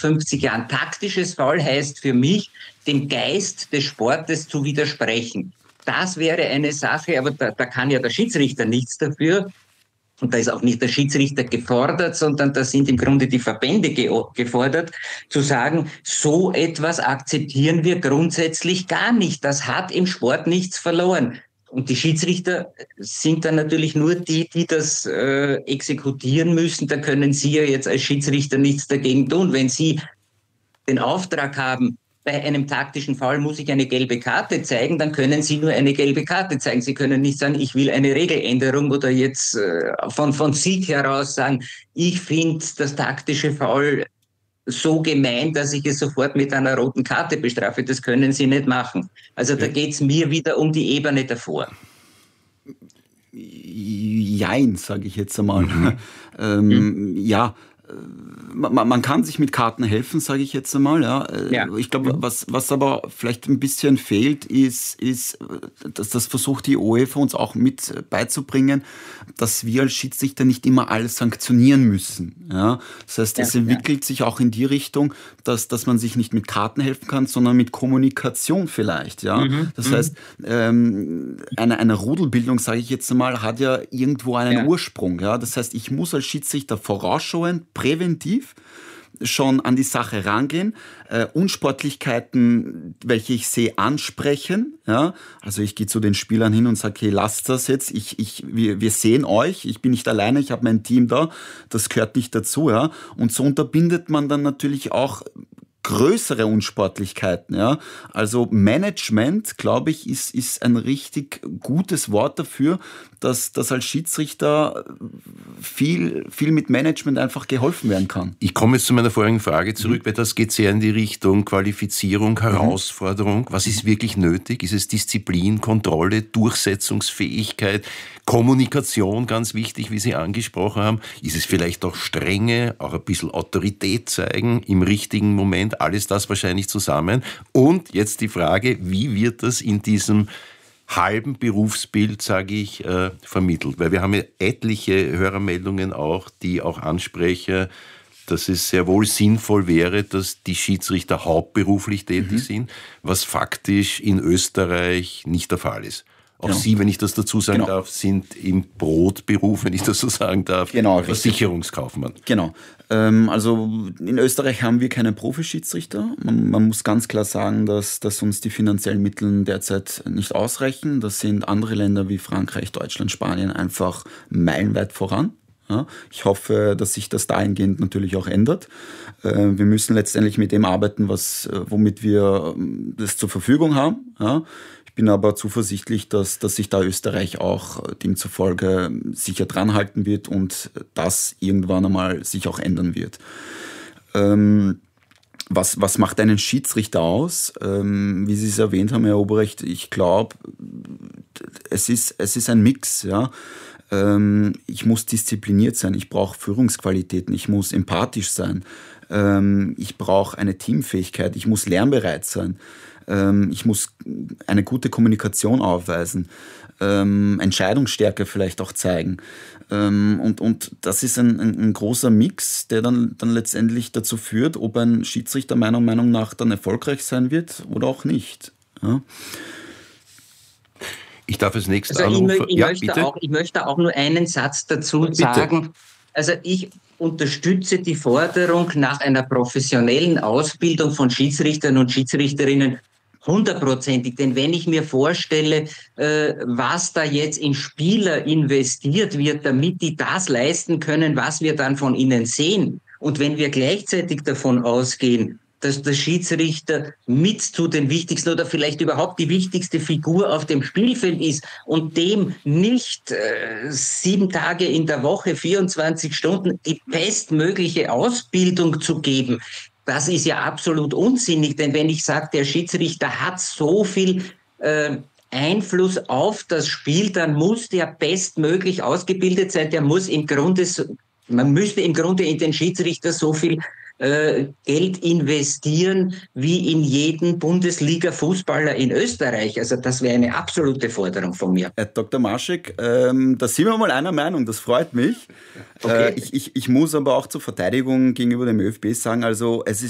150 Jahren. Taktisches Foul heißt für mich, dem Geist des Sportes zu widersprechen. Das wäre eine Sache, aber da kann ja der Schiedsrichter nichts dafür. Und da ist auch nicht der Schiedsrichter gefordert, sondern da sind im Grunde die Verbände gefordert, zu sagen, so etwas akzeptieren wir grundsätzlich gar nicht. Das hat im Sport nichts verloren. Und die Schiedsrichter sind dann natürlich nur die das exekutieren müssen. Da können Sie ja jetzt als Schiedsrichter nichts dagegen tun. Wenn Sie den Auftrag haben, bei einem taktischen Foul muss ich eine gelbe Karte zeigen, dann können Sie nur eine gelbe Karte zeigen. Sie können nicht sagen, ich will eine Regeländerung oder jetzt von sich heraus sagen, ich finde das taktische Foul so gemein, dass ich es sofort mit einer roten Karte bestrafe. Das können Sie nicht machen. Also da geht es mir wieder um die Ebene davor. Jein, sage ich jetzt einmal. Ja, man kann sich mit Karten helfen, sage ich jetzt einmal. Ja. Ich glaube, was aber vielleicht ein bisschen fehlt, ist, dass das versucht die UEFA uns auch mit beizubringen, dass wir als Schiedsrichter nicht immer alles sanktionieren müssen. Ja. Das heißt, es entwickelt sich auch in die Richtung, dass man sich nicht mit Karten helfen kann, sondern mit Kommunikation vielleicht. Ja. Das heißt, eine Rudelbildung, sage ich jetzt einmal, hat ja irgendwo einen Ursprung. Ja. Das heißt, ich muss als Schiedsrichter vorausschauend, präventiv schon an die Sache rangehen, Unsportlichkeiten, welche ich sehe, ansprechen. Ja? Also ich gehe zu den Spielern hin und sage, hey, lasst das jetzt, wir sehen euch, ich bin nicht alleine, ich habe mein Team da, das gehört nicht dazu. Ja? Und so unterbindet man dann natürlich auch größere Unsportlichkeiten. Ja? Also Management, glaube ich, ist ein richtig gutes Wort dafür, dass als Schiedsrichter viel mit Management einfach geholfen werden kann. Ich komme jetzt zu meiner vorigen Frage zurück, weil das geht sehr in die Richtung Qualifizierung, Herausforderung. Was ist wirklich nötig? Ist es Disziplin, Kontrolle, Durchsetzungsfähigkeit, Kommunikation, ganz wichtig, wie Sie angesprochen haben? Ist es vielleicht auch Strenge, auch ein bisschen Autorität zeigen im richtigen Moment? Alles das wahrscheinlich zusammen. Und jetzt die Frage, wie wird das in diesem halben Berufsbild, sage ich, vermittelt? Weil wir haben ja etliche Hörermeldungen auch, die auch ansprechen, dass es sehr wohl sinnvoll wäre, dass die Schiedsrichter hauptberuflich tätig sind, was faktisch in Österreich nicht der Fall ist. Auch Sie, wenn ich das dazu sagen darf, sind im Brotberuf, wenn ich das so sagen darf, Versicherungskaufmann. Genau. Also in Österreich haben wir keine Profischiedsrichter. Man muss ganz klar sagen, dass uns die finanziellen Mittel derzeit nicht ausreichen. Das sind andere Länder wie Frankreich, Deutschland, Spanien einfach meilenweit voran. Ja, ich hoffe, dass sich das dahingehend natürlich auch ändert. Wir müssen letztendlich mit dem arbeiten, womit wir das zur Verfügung haben. Ja. Ich bin aber zuversichtlich, dass sich da Österreich auch demzufolge sicher dranhalten wird und das irgendwann einmal sich auch ändern wird. Was macht einen Schiedsrichter aus? Wie Sie es erwähnt haben, Herr Oberrecht, ich glaube, es ist ein Mix, ja. Ich muss diszipliniert sein, ich brauche Führungsqualitäten, ich muss empathisch sein, ich brauche eine Teamfähigkeit, ich muss lernbereit sein, ich muss eine gute Kommunikation aufweisen, Entscheidungsstärke vielleicht auch zeigen. Und das ist ein großer Mix, der dann letztendlich dazu führt, ob ein Schiedsrichter meiner Meinung nach dann erfolgreich sein wird oder auch nicht. Ja. Ich darf als nächstes ich möchte auch nur einen Satz dazu sagen. Also ich unterstütze die Forderung nach einer professionellen Ausbildung von Schiedsrichtern und Schiedsrichterinnen 100%ig. Denn wenn ich mir vorstelle, was da jetzt in Spieler investiert wird, damit die das leisten können, was wir dann von ihnen sehen, und wenn wir gleichzeitig davon ausgehen, dass der Schiedsrichter mit zu den wichtigsten oder vielleicht überhaupt die wichtigste Figur auf dem Spielfeld ist und dem nicht 7 Tage in der Woche, 24 Stunden die bestmögliche Ausbildung zu geben, das ist ja absolut unsinnig. Denn wenn ich sage, der Schiedsrichter hat so viel Einfluss auf das Spiel, dann muss der bestmöglich ausgebildet sein. Man müsste im Grunde in den Schiedsrichter so viel Geld investieren wie in jeden Bundesliga-Fußballer in Österreich. Also das wäre eine absolute Forderung von mir. Herr Dr. Maschek, da sind wir mal einer Meinung, das freut mich. Okay. Ich muss aber auch zur Verteidigung gegenüber dem ÖFB sagen, also es